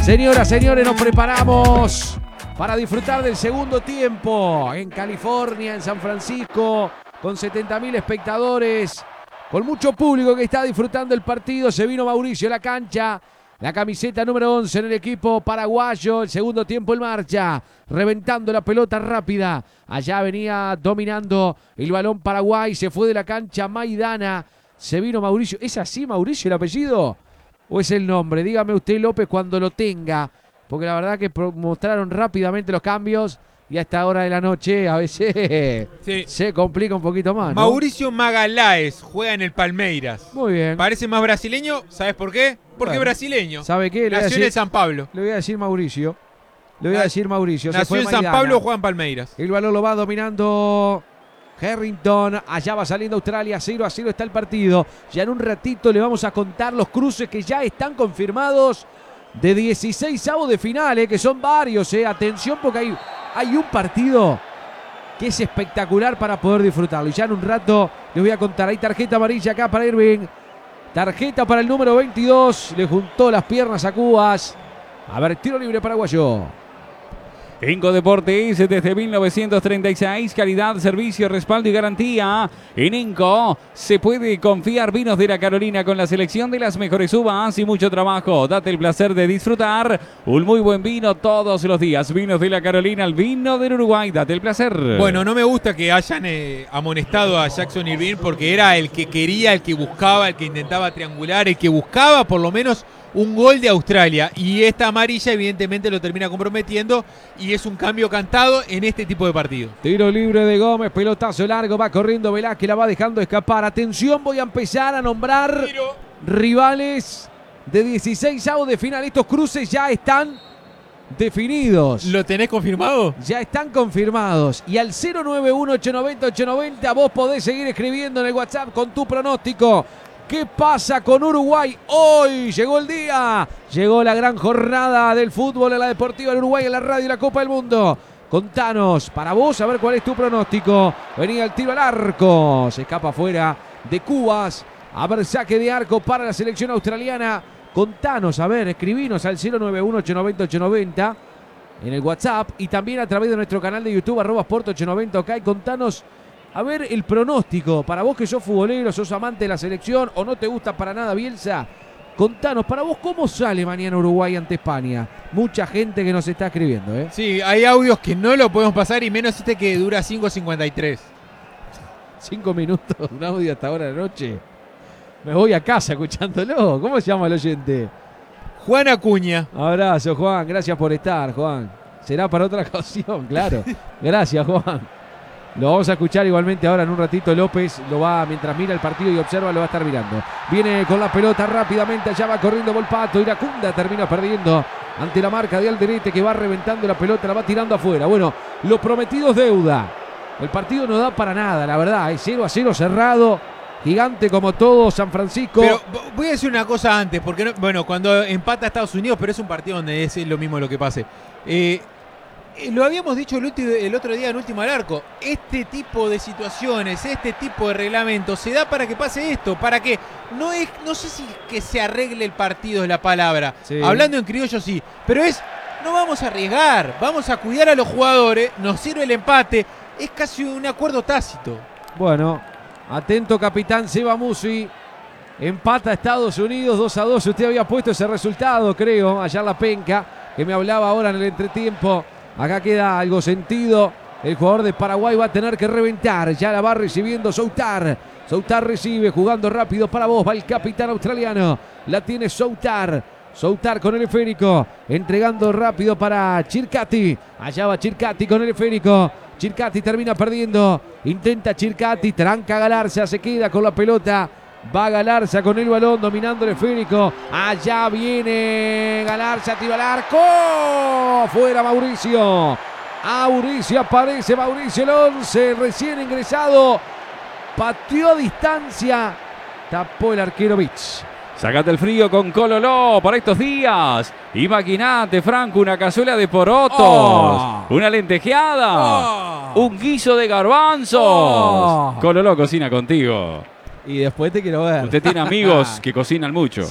Señoras, señores, nos preparamos para disfrutar del segundo tiempo en California, en San Francisco, con 70.000 espectadores, con mucho público que está disfrutando el partido. Se vino Mauricio a la cancha, la camiseta número 11 en el equipo paraguayo. El segundo tiempo en marcha, reventando la pelota rápida. Allá venía dominando el balón Paraguay, se fue de la cancha Maidana. Se vino Mauricio. ¿Es así, Mauricio, el apellido? ¿O es el nombre? Dígame usted, López, cuando lo tenga. Porque la verdad que mostraron rápidamente los cambios y a esta hora de la noche a veces se complica un poquito más, ¿no? Mauricio Magaláes juega en el Palmeiras. Muy bien. Parece más brasileño, ¿sabes por qué? Porque es brasileño. ¿Sabe qué? Nació en San Pablo. Le voy a decir Mauricio. Le voy a decir Mauricio. Nació en San Pablo, juega en Palmeiras. El balón lo va dominando Harrington. Allá va saliendo Australia. 0-0 está el partido. Ya en un ratito le vamos a contar los cruces que ya están confirmados de 16avos de final, que son varios. Atención, porque hay un partido que es espectacular para poder disfrutarlo. Y ya en un rato les voy a contar. Hay tarjeta amarilla acá para Irving. Tarjeta para el número 22. Le juntó las piernas a Cubas. A ver, tiro libre paraguayo. Enco Deportes desde 1936, calidad, servicio, respaldo y garantía. En Enco se puede confiar. Vinos de la Carolina con la selección de las mejores uvas y mucho trabajo. Date el placer de disfrutar un muy buen vino todos los días. Vinos de la Carolina, el vino del Uruguay. Date el placer. Bueno, no me gusta que hayan amonestado a Jackson Irving porque era el que quería, el que buscaba, el que intentaba triangular, el que buscaba por lo menos un gol de Australia, y esta amarilla evidentemente lo termina comprometiendo y es un cambio cantado en este tipo de partido. Tiro libre de Gómez, pelotazo largo, va corriendo Velázquez, la va dejando escapar. Atención, voy a empezar a nombrar rivales de 16avos de final. Estos cruces ya están definidos. ¿Lo tenés confirmado? Ya están confirmados. Y al 091-890-890 vos podés seguir escribiendo en el WhatsApp con tu pronóstico. ¿Qué pasa con Uruguay? Hoy llegó el día, llegó la gran jornada del fútbol en la Deportiva del Uruguay, en la radio y la Copa del Mundo. Contanos, para vos, a ver cuál es tu pronóstico. Venía el tiro al arco, se escapa afuera de Cubas. A ver, saque de arco para la selección australiana. Contanos, a ver, escribinos al 091-890-890 en el WhatsApp y también a través de nuestro canal de YouTube, @Sport890 OK. Contanos, a ver, el pronóstico, para vos que sos futbolero, sos amante de la selección o no te gusta para nada Bielsa, contanos, para vos, ¿cómo sale mañana Uruguay ante España? Mucha gente que nos está escribiendo, ¿eh? Sí, hay audios que no lo podemos pasar y menos este que dura 5:53. 5 minutos, un audio hasta ahora de la noche. Me voy a casa escuchándolo. ¿Cómo se llama el oyente? Juan Acuña. Abrazo, Juan, gracias por estar, Juan. Será para otra ocasión, claro. Gracias, Juan. Lo vamos a escuchar igualmente ahora en un ratito. López lo va, mientras mira el partido y observa, lo va a estar mirando. Viene con la pelota rápidamente, allá va corriendo Volpato. Iracunda termina perdiendo ante la marca de Alderete, que va reventando la pelota, la va tirando afuera. Bueno, lo prometido es deuda. El partido no da para nada, la verdad. Es 0-0 cerrado, gigante como todo San Francisco. Pero voy a decir una cosa antes, porque cuando empata Estados Unidos, pero es un partido donde es lo mismo lo que pase. Lo habíamos dicho el otro día en Último al Arco. Este tipo de situaciones, este tipo de reglamentos se da para que pase esto, para que no sé si que se arregle el partido es la palabra. Sí. Hablando en criollo sí, pero no vamos a arriesgar, vamos a cuidar a los jugadores, nos sirve el empate, es casi un acuerdo tácito. Bueno, atento capitán Seba Musi. Empata Estados Unidos 2-2. Usted había puesto ese resultado, creo, allá en la penca, que me hablaba ahora en el entretiempo. Acá queda algo sentido. El jugador de Paraguay va a tener que reventar. Ya la va recibiendo Soutar. Soutar recibe, jugando rápido para vos. Va el capitán australiano. La tiene Soutar. Soutar con el esférico. Entregando rápido para Chircati. Allá va Chircati con el esférico. Chircati termina perdiendo. Intenta Chircati. Tranca Galarza. Se queda con la pelota. Va Galarza con el balón, dominando el esférico. Allá viene Galarza, tiro al arco. Fuera Mauricio. Mauricio aparece, Mauricio el 11, recién ingresado. Pateó a distancia. Tapó el arquero Vich. Sácate el frío con Cololó para estos días. Imagínate, Franco, una cazuela de porotos, una lentejeada, un guiso de garbanzos. Cololó cocina contigo. Y después te quiero ver. Usted tiene amigos que cocinan mucho.